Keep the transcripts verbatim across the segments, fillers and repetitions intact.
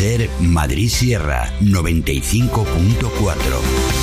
Ser Madrid Sierra noventa y cinco punto cuatro.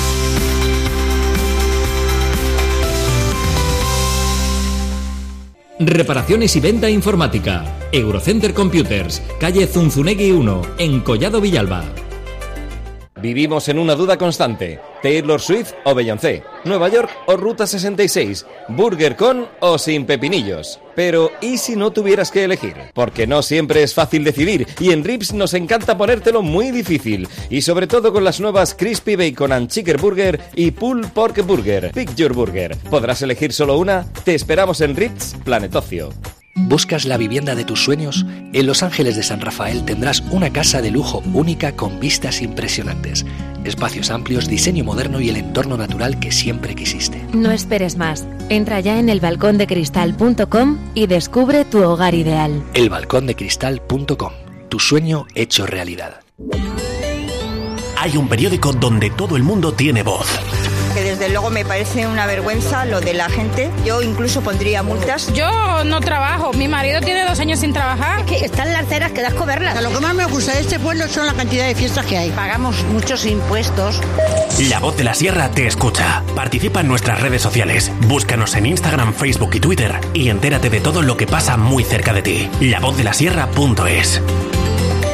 Reparaciones y venta informática. Eurocenter Computers, calle Zunzunegui uno, en Collado Villalba. Vivimos en una duda constante. Taylor Swift o Beyoncé, Nueva York o Ruta sesenta y seis, Burger con o sin pepinillos. Pero, ¿y si no tuvieras que elegir? Porque no siempre es fácil decidir, y en Rips nos encanta ponértelo muy difícil. Y sobre todo con las nuevas Crispy Bacon and Chicken Burger y Pulled Pork Burger. Pick your burger. ¿Podrás elegir solo una? Te esperamos en Rips Planet Ocio. ¿Buscas la vivienda de tus sueños? En Los Ángeles de San Rafael tendrás una casa de lujo única con vistas impresionantes, espacios amplios, diseño moderno y el entorno natural que siempre quisiste. No esperes más. Entra ya en el balcón de cristal punto com y descubre tu hogar ideal. el balcón de cristal punto com, tu sueño hecho realidad. Hay un periódico donde todo el mundo tiene voz. Que desde luego me parece una vergüenza lo de la gente. Yo incluso pondría multas. Yo no trabajo, mi marido tiene dos años sin trabajar. Es que están las ceras que das coberlas. Lo que más me gusta de este pueblo son la cantidad de fiestas que hay. Pagamos muchos impuestos. La Voz de la Sierra te escucha. Participa en nuestras redes sociales. Búscanos en Instagram, Facebook y Twitter y entérate de todo lo que pasa muy cerca de ti. la voz de la sierra punto es.